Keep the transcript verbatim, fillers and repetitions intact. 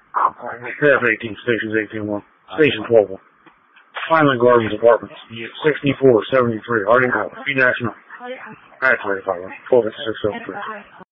F eighteen, Stations eighteen one. Station twelve one. Vineland Gardens Apartments. sixty-four seventy-three Harding Highway. National. That's thirty-five. twelve six seven three.